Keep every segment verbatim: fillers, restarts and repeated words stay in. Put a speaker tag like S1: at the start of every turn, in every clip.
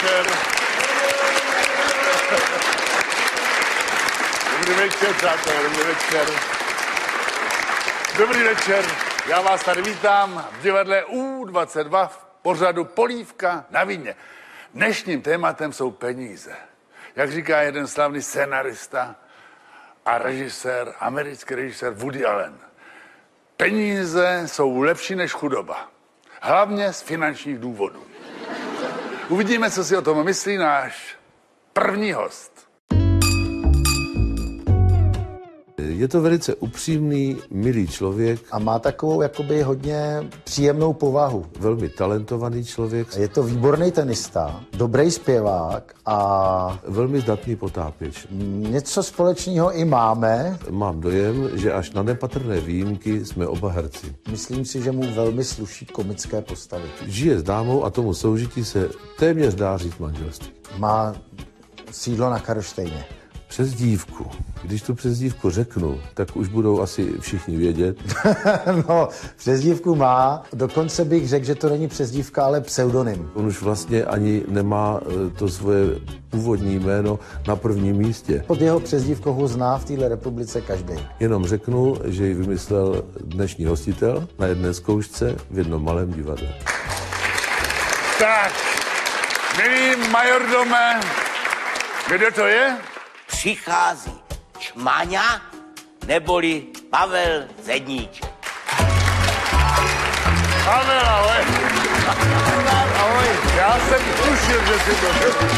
S1: večer. Dobrý večer, přátelé, dobrý večer. Dobrý večer, já vás tady vítám v divadle U dvacet dva v pořadu Polívka na víně. Dnešním tématem jsou peníze. Jak říká jeden slavný scenarista a režisér, americký režisér Woody Allen. Peníze jsou lepší než chudoba. Hlavně z finančních důvodů. Uvidíme, co si o tom myslí náš první host.
S2: Je to velice upřímný, milý člověk.
S3: A má takovou jakoby hodně příjemnou povahu.
S2: Velmi talentovaný člověk.
S3: Je to výborný tenista, dobrý zpěvák a...
S2: Velmi zdatný potápěč.
S3: Něco společného i máme.
S2: Mám dojem, že až na nepatrné výjimky jsme oba herci.
S3: Myslím si, že mu velmi sluší komické postavy.
S2: Žije s dámou a tomu soužití se téměř dá říct manželství.
S3: Má sídlo na Karlštejně.
S2: Přezdívku. Když tu přezdívku řeknu, tak už budou asi všichni vědět.
S3: No, přezdívku má. Dokonce bych řekl, že to není přezdívka, ale pseudonym.
S2: On už vlastně ani nemá to svoje původní jméno na prvním místě.
S3: Pod jeho přezdívkou ho zná v téhle republice každý.
S2: Jenom řeknu, že ji vymyslel dnešní hostitel na jedné zkoušce v jednom malém divadle.
S1: Tak, milý majordome, kdo to je?
S4: Přichází Čmaňa neboli Pavel Zedníček.
S1: Pavel, ahoj. Ahoj. Já jsem tušil, že si to řekl.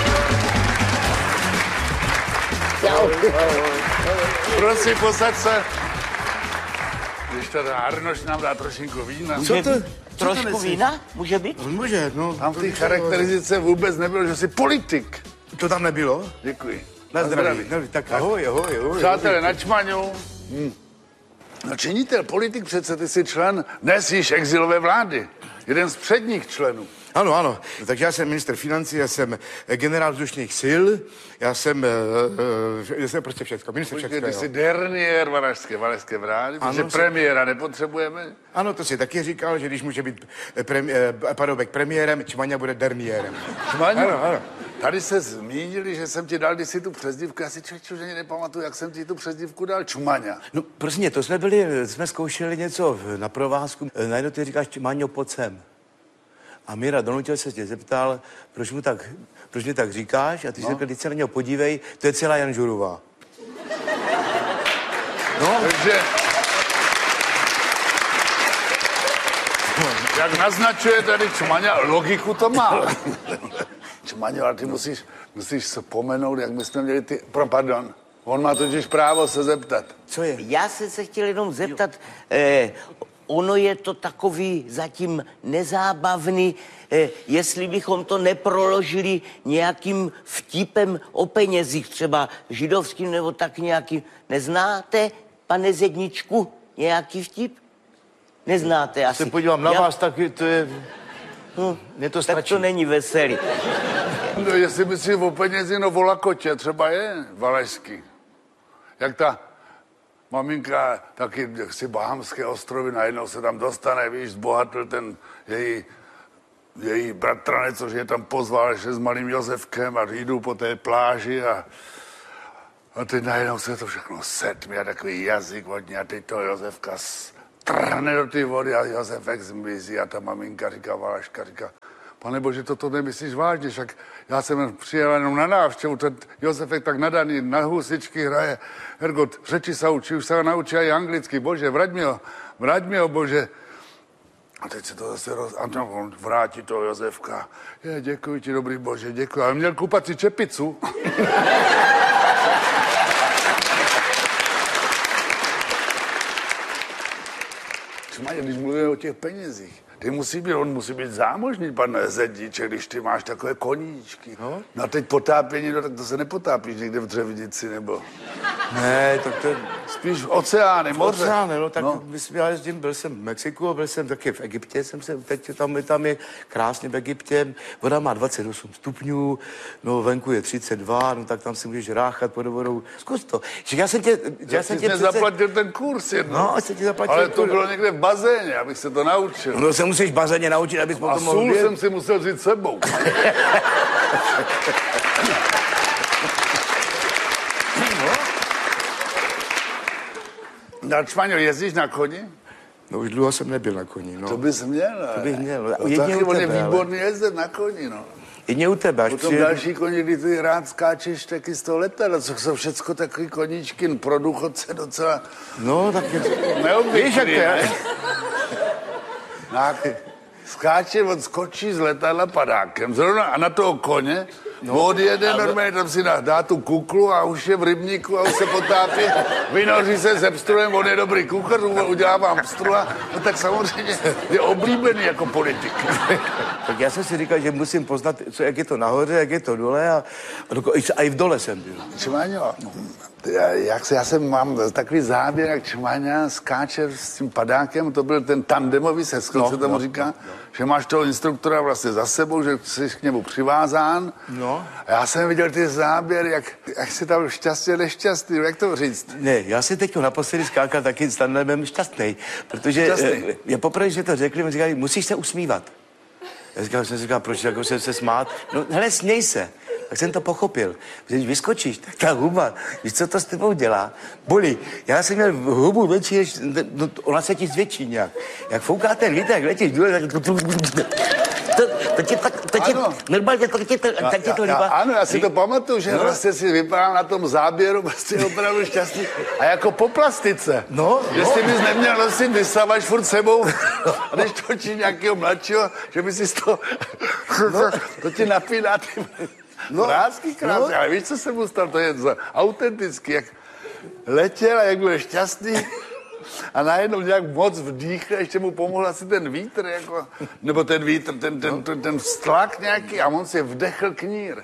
S1: Prosím, posaď se. Když teda Arnoš nám dá trošinku vína.
S4: Co to? Trošku vína? Může být?
S5: Může, no.
S1: Tam v té charakteristice vůbec nebylo, že jsi politik.
S5: To tam nebylo?
S1: Děkuji.
S5: Na zdraví. No, tak ahoj, ahoj, ahoj.
S1: Přátelé, na Čmaňu. Hm. No činitel, politik přece, ty jsi člen dnes již exilové vlády. Jeden z předních členů.
S5: Ano, ano. Takže já jsem ministr financí, já jsem generál vzdušných sil, já jsem, uh, já jsem prostě všechno, ministr
S1: Počkej,
S5: všechno.
S1: ty jsi derniér Valašské, Valašské vlády, protože
S5: Ano,
S1: premiéra nepotřebujeme.
S5: Ano, to si taky říkal, že když může být premi, eh, Paroubek premiérem, Čmaňa bude derniérem.
S1: Čmaňu,
S5: Ano, ano.
S1: tady se zmínili, že jsem ti dal kdysi tu přezdívku, já si člověk, že nepamatuju, jak jsem ti tu přezdívku dal, Čmaňa.
S6: No prostě, to jsme byli, jsme zkoušeli něco na provázku, najednou ty říkáš, Čmaňo, pojď sem. A Míra donutil se tě zeptal, proč mu tak, proč mě tak říkáš? A ty no. jsi řekl, teď se na něho podívej, to je celá Jan Žurová.
S1: No, takže... Jak naznačuje tady Čmaňa, logiku to má. Čmaňo, ale ty musíš, musíš se pomenout, jak my jsme měli ty... Pro, pardon, on má totiž právo se zeptat.
S6: Co je?
S4: Já jsem se chtěl jenom zeptat, eh, ono je to takový zatím nezábavný, eh, jestli bychom to neproložili nějakým vtipem o penězích, třeba židovským nebo tak nějakým. Neznáte, pane Zedničku, nějaký vtip? Neznáte asi.
S6: Se podívám na
S4: Já...
S6: vás, tak to je...
S4: Hm,
S6: Mně to
S4: tak
S6: stačí.
S4: to není veselý.
S1: No, jestli myslíš o penězi, no volakotě třeba je valašský. Jak ta maminka, taky si Bahamské ostrovy, najednou se tam dostane, víš, zbohatl ten její, její bratranec, což je tam pozval ještě s malým Josefkem a jdu po té pláži a, a teď najednou se to všechno setmě a takový jazyk vodní a teď to Josefka trhne do té vody a Josefek zmizí a ta maminka říká, Valaška říká, pane bože, toto nemyslíš vážně, však já jsem přijel jenom na návštěvu, ten Josefek tak nadaný, na husičky hraje, Hergot, řeči se učí, už se naučí i anglicky, bože, vrať mi ho, vrať mi ho, bože. A teď se to zase roz... A no, on vrátí toho Josefka. Je, děkuji ti, dobrý bože, děkuji, ale měl kupat si čepicu. Čmaně, když mluvíme o těch penězích, ty musí být, on musí být zámožný, pan Zedníček, když ty máš takové koníčky. No, no a teď potápění, no tak to se nepotápíš někde v Dřevnici, nebo...
S6: Ne, tak to...
S1: Spíš v oceány, moře.
S6: Oceány, no tak
S1: no.
S6: já jezdím, byl jsem v Mexiku, byl jsem taky v Egyptě, jsem se, teď tam, tam je krásně v Egyptě, voda má dvacet osm stupňů, no venku je třicet dva, no tak tam si můžeš ráchat pod vodou, zkus to. Že já jsem tě... Já,
S1: já
S6: jsem
S1: tě
S6: tě
S1: přece... zaplatil ten kurz jedno.
S6: No, jsem ti zaplatil
S1: ale to
S6: kurz.
S1: bylo někde v bazéně, abych se to naučil.
S6: No se musíš bazéně naučit, abys potom mohl
S1: A sůl
S6: bět.
S1: jsem si musel vzít sebou. Na Čmaňo, jezdíš na koni?
S5: No už dlouho jsem nebyl na koni, no.
S1: To bys měl.
S6: To bych měl.
S1: No,
S6: Jedině
S1: taky
S6: u
S1: on je
S6: tebe, ale-
S1: výborný jezdec na koni, no.
S6: Jedně u tebe, až
S1: Potom
S6: přijedu...
S1: další koni, kdy ty rád skáčeš taky z toho letadla, co jsou všecko takový koníčky pro důchodce docela
S6: No, tak je...
S1: neobvyklý,
S6: Víš, jak to je?
S1: ne? Tak skáče, on skočí z letadla padákem, zrovna a na toho koně, no, odjede normálně, tam si dá, dá tu kuklu a už je v rybníku a už se potápí, vynoří se se pstruhem, on je dobrý kuchař, udělá vám pstru a no, tak samozřejmě je oblíbený jako politik.
S6: Tak já jsem si říkal, že musím poznat, co, jak je to nahoře, jak je to dole a, a, doko, a i v dole jsem byl.
S1: Čmaňo, já, jak se, já jsem mám takový záběr, jak Čmaňa skáče s tím padákem, to byl ten tandemový seskok,
S6: No,
S1: se tomu
S6: no,
S1: říká, no, no. Že máš toho instruktora vlastně za sebou, že jsi k němu přivázán.
S6: No.
S1: A já jsem viděl ty záběry, jak, jak jsi tam šťastně nešťastný, jak to říct?
S6: Ne, já jsem teď naposledy skákal taky s tandemem šťastný, protože
S1: Šťastný.
S6: eh, já poprvé, že to řekli, mi říkali, musíš se usmívat. Já říkal, jsem říkal, proč jako jsem se smát? No hele, směj se. Tak jsem to pochopil. Když vyskočíš, tak ta huba, víš, co to s tebou dělá? Bolí. Já jsem měl hubu větší, než, no, ona se ti zvětší nějak. Jak fouká ten vítr, jak letíš důle, tak... To, to ti tak, to ti,
S1: Ano.
S6: normálně to ti to, tak ti to
S1: já,
S6: líbá.
S1: ano, já si to pamatuju, že
S6: No.
S1: vlastně si vypadal na tom záběru prostě opravdu šťastný. A jako po plastice.
S6: No,
S1: Jestli bys neměl nosit vysavač furt sebou, a když točí nějakého mladšího, že by si to... No. To ti napíná ty... No, vrásky krásně, no. Ale víš, co se mu stalo? To je za autenticky, jak letěl a jak byl šťastný a najednou nějak moc vdýchl, ještě mu pomohl asi ten vítr, jako, nebo ten vítr, ten, ten, ten, ten vztlak nějaký a on si vdechl knír.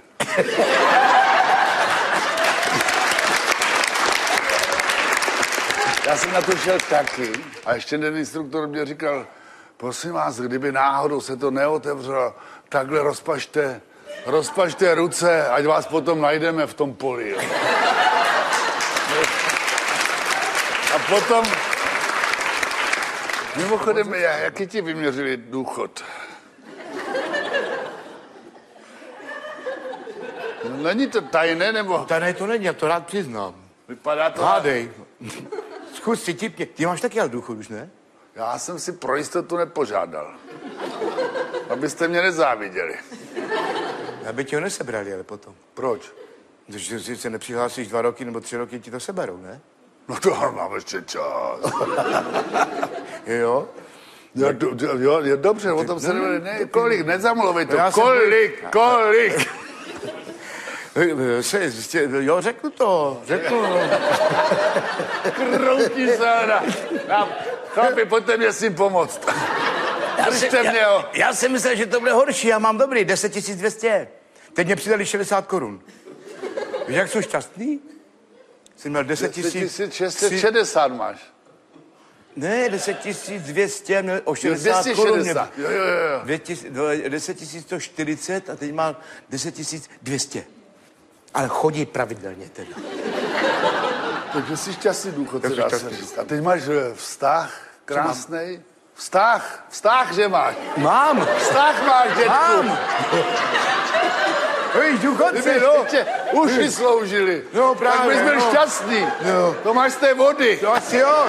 S1: Já jsem na to šel taky a ještě ten instruktor mě říkal, prosím vás, kdyby náhodou se to neotevřelo, takhle rozpažte, rozpažte ruce, ať vás potom najdeme v tom poli. Jo. A potom, mimochodem, jaký ti vyměřili důchod? No, není to tajné, nebo?
S5: Tady to není, já to rád přiznám.
S1: Vypadá to...
S5: Hádej. Zkus si tipně. Ty máš taky ale důchod už, ne?
S1: Já jsem si pro jistotu nepožádal. Abyste mě nezáviděli.
S5: Já by ti ho nesebrali, ale potom.
S1: Proč?
S5: Když si se nepřihlásíš dva roky nebo tři roky, ti to seberou, ne?
S1: No to mám ještě čas.
S5: Jo?
S1: Jo, do, do, jo, jo, dobře, o tom se ne, ne, kolik, nezamluvej to,
S5: Já jsem-
S1: kolik, kolik.
S5: Se, jistě, jo, řeknu to, řeknu.
S1: Kroutí se na, na, chlapi, pojďte mě s tím pomoct. Držte mě ho.
S5: Já, já jsem myslel, že to bude horší, já mám dobrý, deset tisíc dvě stě. Teď mě přidali šedesát korun. Víš, jak jsou šťastný? Jsi měl deset tisíc...
S1: šest set šedesát máš.
S5: Ne, deset tisíc dvě stě, měl o
S1: Jo,
S5: šedesát
S1: dvě stě
S5: korun.
S1: šedesát. Jo, jo, jo.
S5: Dvě tis, dvo- deset tisíc sto čtyřicet a teď má deset tisíc dvě stě. Ale chodí pravidelně teda.
S1: Takže jsi šťastný důchodce,
S5: Já jsem
S1: dá se
S5: šťastný.
S1: říct. A teď máš eh, vztah krásnej. Vztah, vztah, že máš.
S5: Mám!
S1: Vztah máš, dětku.
S5: Mám! Hej, důchodce!
S1: Kdyby no, tě uši sloužili,
S5: No, právě,
S1: tak bys byl
S5: no.
S1: šťastný.
S5: No.
S1: To máš z té vody.
S5: To asi jo.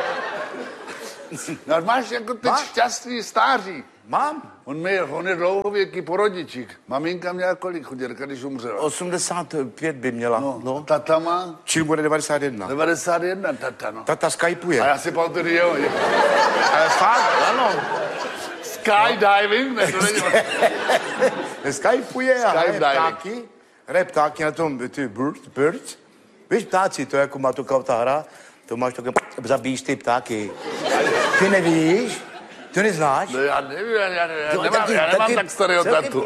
S1: No, máš jako teď
S5: Máš?
S1: šťastný stáří.
S5: Mám.
S1: On, mě, on je dlouhověký porodičík. Maminka měla kolik chuděrka, když umřela?
S5: osmdesát pět by měla.
S1: No,
S5: No.
S1: tata má
S5: Čím bude devadesát jedna.
S1: devadesát jedna, tata, no.
S5: Tata skypuje.
S1: A já si pamatuju, jo, je-
S5: Ale fakt, ano.
S1: skydiving, ne, to není...
S5: Skypuje a hraje
S1: Skydiving.
S5: ptáky. Hraje ptáky na tom, ty birds, birds. Víš, ptáci, to je jako má to ta hra. To máš takové, zabíjíš ty ptáky. Ty nevíš? Ty neznáš?
S1: No, já nevím, já, já, já,
S5: Jo,
S1: nemám,
S5: taky-
S1: já nemám
S5: taky-
S1: tak starého
S5: taky-
S1: tatu.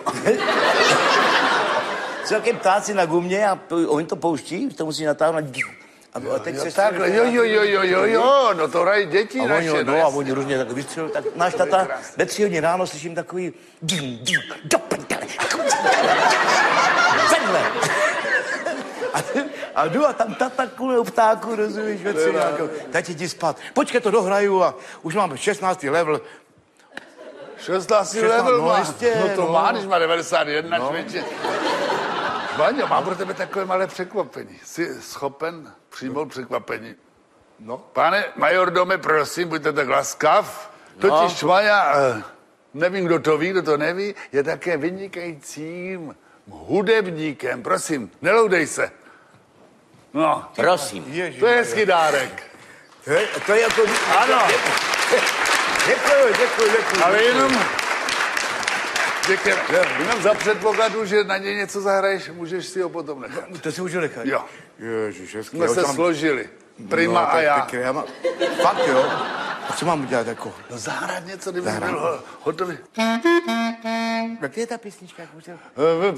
S5: Jsou taky ptáci na gumě a p- oni to pouští, to musí natáhnout. A, a teď
S1: Jo,
S5: se
S1: takhle, jo, jo, jo, jo, jo, jo, no to hrají děti
S5: A
S1: naše,
S5: oni,
S1: no,
S5: no, a
S1: jasně.
S5: oni různě tak vystřelují, tak náš
S1: To je
S5: tata
S1: krásné.
S5: ve tři hodiny ráno slyším takový dím, dím, do prdele, takhle. A, a jdu a tam tata kvůli ptáku, rozumíš, ve tři nějakou, teď jdi spát. Počkej, to dohraju a už mám šestnáctý level.
S1: šestnáctý
S5: šestnáct,
S1: level
S5: no
S1: má.
S5: jistě,
S1: No to
S5: no.
S1: má, když má devadesát jedna, no. Člověče. Vaňo, mám pro tebe takové malé překvapení. Jsi schopen přijmout překvapení?
S5: No.
S1: Pane majordome, prosím, buďte tak laskav. Totiž
S4: No.
S1: Vaňa, eh, nevím, kdo to ví, kdo to neví, je také vynikajícím hudebníkem. Prosím, neloudej se. No,
S4: Prosím.
S5: Ježiš,
S1: to je hezký dárek.
S5: To je, to je jako...
S1: Ano,
S5: Děkuji, děkuji, děkuji.
S1: ale jenom... Děkujeme. Jenom za předpokladu, že na něj něco zahraješ, můžeš si ho potom nechat.
S5: To si můžu nechat?
S1: Jo.
S5: Ježiš, hezký.
S1: Jsme
S5: Já
S1: se
S5: tam-
S1: složili. Prima
S5: no,
S1: a já.
S5: Tak, já mám... Fakt, jo? A co mám udělat jako?
S1: No zahrát něco, kdyby
S5: Zahrát.
S1: byl ho- hotový.
S5: Jak je ta písnička? Jak můžete...
S1: Eh,